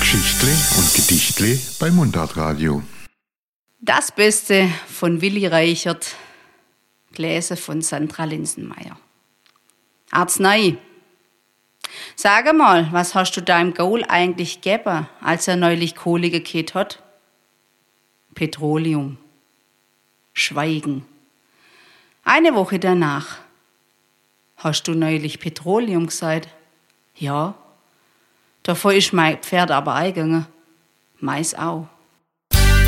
Geschichtle und Gedichtle bei Mundartradio. Das Beste von Willi Reichert, gelesen von Sandra Linsenmeier. Arznei. Sag mal, was hast du deinem Gaul eigentlich gegeben, als er neulich Kohle gekehrt hat? Petroleum. Schweigen. Eine Woche danach. Hast du neulich Petroleum gesagt? Ja. Davor ist mein Pferd aber eingegangen. Mais auch.